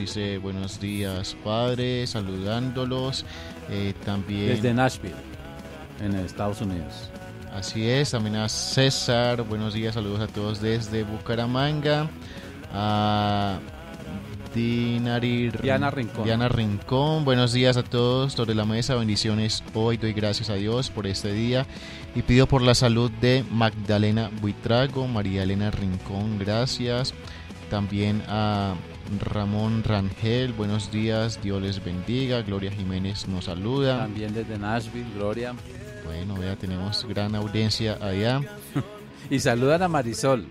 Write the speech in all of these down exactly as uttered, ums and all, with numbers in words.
dice buenos días, padre, saludándolos. Eh, también desde Nashville, en Estados Unidos. Así es, también a César, buenos días, saludos a todos desde Bucaramanga. A Dinari, Diana Rincón. Diana Rincón, buenos días a todos sobre la mesa, bendiciones. Hoy doy gracias a Dios por este día y pido por la salud de Magdalena Buitrago, María Elena Rincón, gracias. También a Ramón Rangel, buenos días, Dios les bendiga. Gloria Jiménez nos saluda. También desde Nashville, Gloria. Bueno, vea, tenemos gran audiencia allá. Y saludan a Marisol.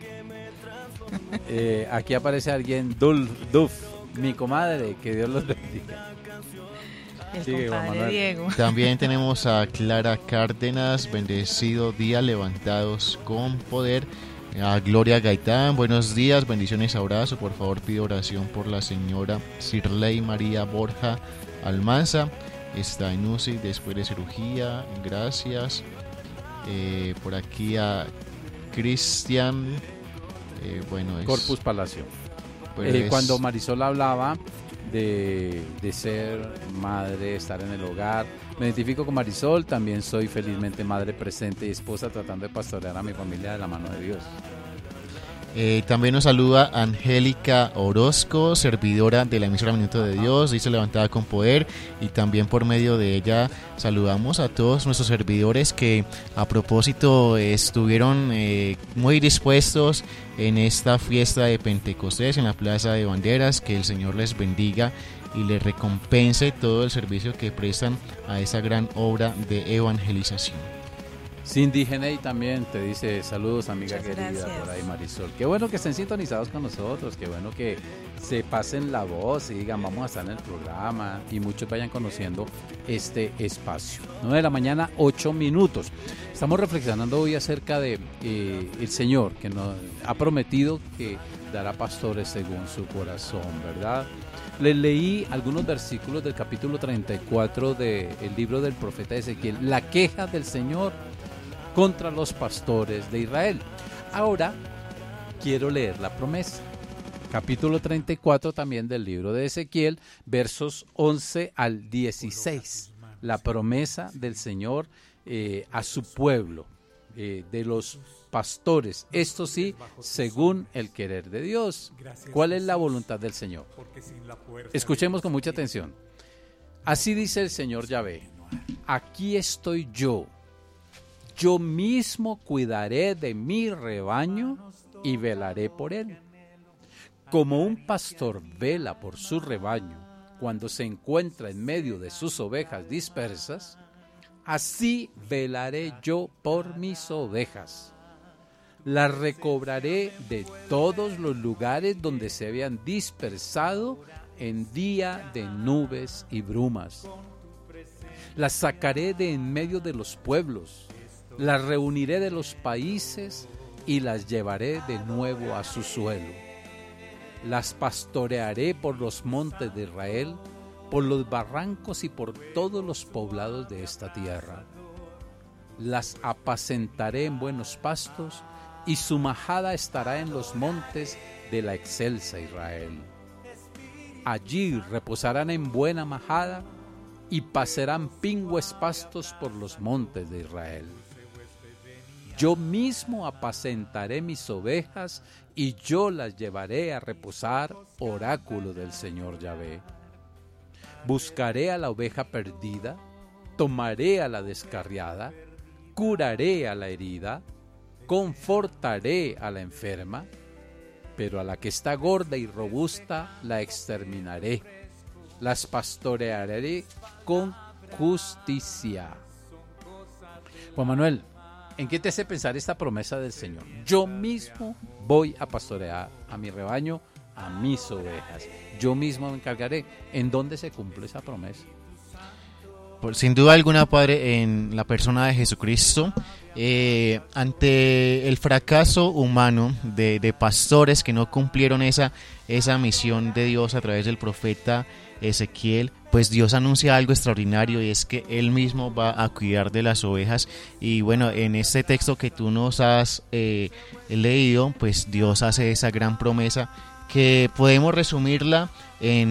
Eh, aquí aparece alguien, Dul, Duf, mi comadre, que Dios los bendiga. El Sigue, compadre Diego. También tenemos a Clara Cárdenas, bendecido día, levantados con poder. A Gloria Gaitán, buenos días, bendiciones, abrazo. Por favor, pido oración por la señora Sirley María Borja Almanza. Está en U C I después de cirugía, gracias. Eh, por aquí a Cristian. Eh, bueno, es, Corpus Palacio. Pues eh, es, cuando Marisol hablaba de, de ser madre, estar en el hogar, me identifico con Marisol, también soy felizmente madre presente y esposa tratando de pastorear a mi familia de la mano de Dios. Eh, también nos saluda Angélica Orozco, servidora de la emisora Minuto de Dios, dice levantada con poder, y también por medio de ella saludamos a todos nuestros servidores que a propósito estuvieron eh, muy dispuestos en esta fiesta de Pentecostés en la Plaza de Banderas. Que el Señor les bendiga y les recompense todo el servicio que prestan a esa gran obra de evangelización. Cindy Genei también te dice saludos, amiga Muchas querida, gracias. por ahí Marisol. Qué bueno que estén sintonizados con nosotros, qué bueno que se pasen la voz y digan vamos a estar en el programa y muchos vayan conociendo este espacio. nueve de la mañana, ocho minutos. Estamos reflexionando hoy acerca de eh, el Señor que nos ha prometido que dará pastores según su corazón, ¿verdad? Les leí algunos versículos del capítulo treinta y cuatro del libro del profeta Ezequiel, la queja del Señor contra los pastores de Israel. Ahora quiero leer la promesa. Capítulo treinta y cuatro también del libro de Ezequiel, versos once al dieciséis. La promesa del Señor eh, a su pueblo, eh, de los pastores. Esto sí, según el querer de Dios. ¿Cuál es la voluntad del Señor? Escuchemos con mucha atención. Así dice el Señor Yahvé: aquí estoy yo. Yo mismo cuidaré de mi rebaño y velaré por él. Como un pastor vela por su rebaño cuando se encuentra en medio de sus ovejas dispersas, así velaré yo por mis ovejas. Las recobraré de todos los lugares donde se habían dispersado en día de nubes y brumas. Las sacaré de en medio de los pueblos. Las reuniré de los países y las llevaré de nuevo a su suelo. Las pastorearé por los montes de Israel, por los barrancos y por todos los poblados de esta tierra. Las apacentaré en buenos pastos y su majada estará en los montes de la excelsa Israel. Allí reposarán en buena majada y pasarán pingües pastos por los montes de Israel. Yo mismo apacentaré mis ovejas y yo las llevaré a reposar, oráculo del Señor Yahvé. Buscaré a la oveja perdida, tomaré a la descarriada, curaré a la herida, confortaré a la enferma, pero a la que está gorda y robusta la exterminaré. Las pastorearé con justicia. Juan Manuel, ¿en qué te hace pensar esta promesa del Señor? Yo mismo voy a pastorear a mi rebaño, a mis ovejas. Yo mismo me encargaré. ¿En dónde se cumple esa promesa? Por, sin duda alguna, Padre, en la persona de Jesucristo. Eh, ante el fracaso humano de, de pastores que no cumplieron esa, esa misión de Dios a través del profeta Ezequiel, pues Dios anuncia algo extraordinario, y es que Él mismo va a cuidar de las ovejas. Y bueno, en este texto que tú nos has eh, leído, pues Dios hace esa gran promesa que podemos resumirla en